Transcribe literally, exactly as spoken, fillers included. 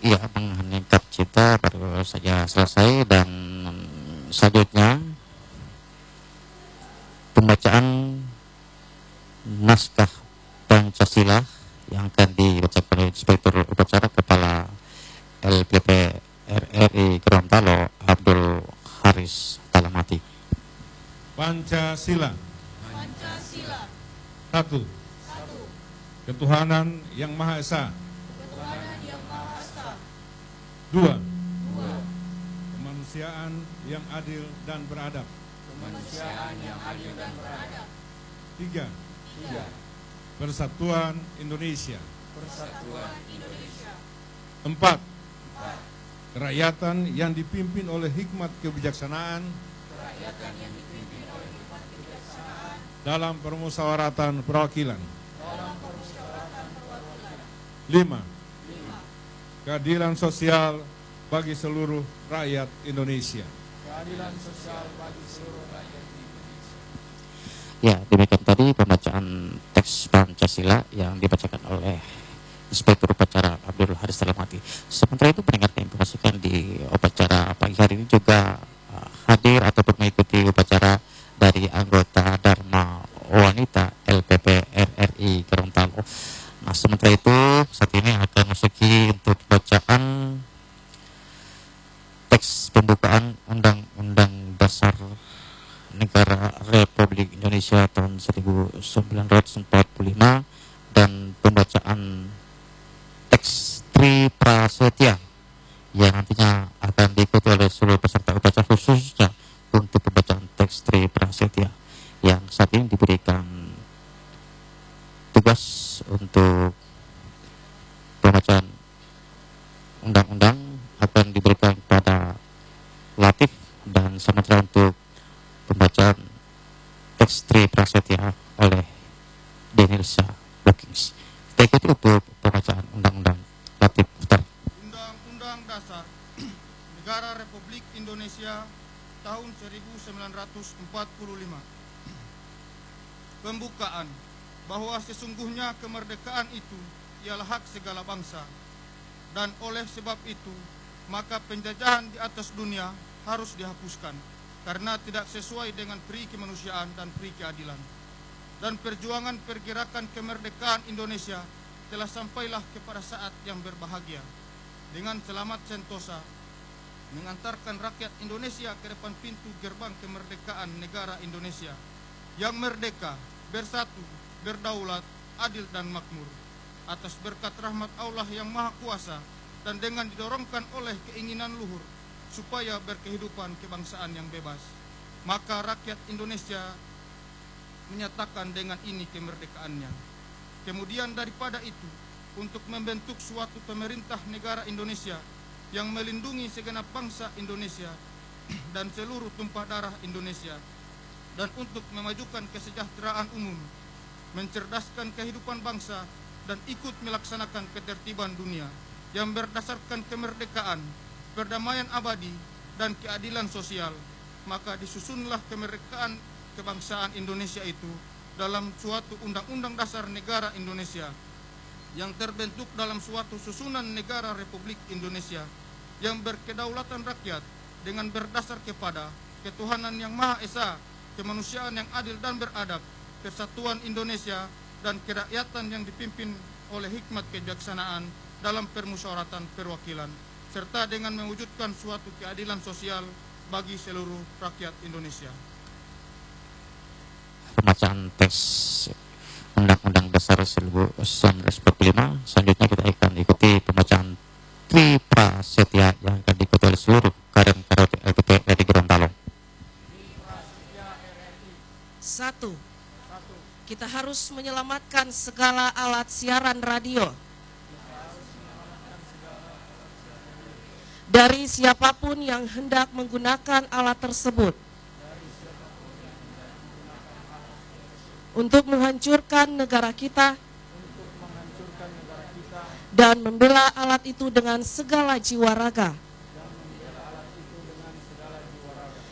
Iya, mengheningkan cita baru saja selesai, dan selanjutnya pembacaan naskah Pancasila yang akan dibacakan oleh Inspektur Upacara Kepala L P P R R I Gorontalo Abdul Haris Talamati. Pancasila. Pancasila. Satu. Satu. Ketuhanan yang Maha Esa. Ketuhanan yang Maha Esa. Dua. Dua. Kemanusiaan yang adil dan beradab. Kemanusiaan yang adil dan beradab. Tiga. Tiga. Persatuan Indonesia. Persatuan Indonesia. Empat. Empat. Kerakyatan yang dipimpin oleh hikmat kebijaksanaan Kerakyatan yang dipimpin oleh hikmat kebijaksanaan dalam permusyawaratan perwakilan. dalam permusyawaratan perwakilan. Lima. Lima. Keadilan sosial bagi seluruh rakyat Indonesia. Keadilan sosial bagi seluruh rakyat Indonesia. Ya, demikian tadi pembacaan teks Pancasila yang dibacakan oleh Inspektur Upacara Abdul Haris Talamati. Sementara itu, pendengar yang informasikan di upacara pagi hari ini juga uh, hadir ataupun mengikuti upacara dari anggota Dharma Wanita L P P R R I Gorontalo. Nah, sementara itu saat ini akan masuki untuk bacaan teks pembukaan Undang-Undang Dasar Negara Republik Indonesia tahun seribu sembilan ratus empat puluh lima dan pembacaan teks Tri Prasetya yang nantinya akan diikuti oleh seluruh peserta upacara, khususnya untuk pembacaan teks Tri Prasetya yang saat ini diberikan tugas untuk pembacaan undang-undang akan diberikan kepada Latif, dan sementara untuk pembacaan teks Tri Prasetya oleh Denilsa Bookings. Kita ikuti untuk pembacaan undang-undang. Latif, putar. Undang-Undang Dasar Negara Republik Indonesia tahun seribu sembilan ratus empat puluh lima. Pembukaan bahwa sesungguhnya kemerdekaan itu ialah hak segala bangsa, dan oleh sebab itu maka penjajahan di atas dunia harus dihapuskan karena tidak sesuai dengan peri kemanusiaan dan peri keadilan. Dan perjuangan pergerakan kemerdekaan Indonesia telah sampailah kepada saat yang berbahagia, dengan selamat sentosa mengantarkan rakyat Indonesia ke depan pintu gerbang kemerdekaan negara Indonesia yang merdeka, bersatu, berdaulat, adil dan makmur atas berkat rahmat Allah yang Maha Kuasa, dan dengan didorongkan oleh keinginan luhur supaya berkehidupan kebangsaan yang bebas. Maka rakyat Indonesia menyatakan dengan ini kemerdekaannya. Kemudian daripada itu, untuk membentuk suatu pemerintah negara Indonesia yang melindungi segenap bangsa Indonesia dan seluruh tumpah darah Indonesia, dan untuk memajukan kesejahteraan umum, mencerdaskan kehidupan bangsa, dan ikut melaksanakan ketertiban dunia yang berdasarkan kemerdekaan, perdamaian abadi, dan keadilan sosial, maka disusunlah kemerdekaan kebangsaan Indonesia itu dalam suatu undang-undang dasar negara Indonesia yang terbentuk dalam suatu susunan negara Republik Indonesia yang berkedaulatan rakyat dengan berdasar kepada ketuhanan yang Maha Esa, kemanusiaan yang adil dan beradab, persatuan Indonesia, dan kerakyatan yang dipimpin oleh hikmat kebijaksanaan dalam permusyawaratan perwakilan, serta dengan mewujudkan suatu keadilan sosial bagi seluruh rakyat Indonesia. Pembacaan teks Undang-Undang Dasar seribu sembilan ratus empat puluh lima. Selanjutnya kita akan ikuti pembacaan Tri Prasetya yang akan diikuti oleh seluruh karyawan L P P R R I Gorontalo. Satu, kita harus menyelamatkan segala alat siaran radio dari siapapun yang hendak menggunakan alat tersebut untuk menghancurkan negara kita dan membela alat itu dengan segala jiwa raga.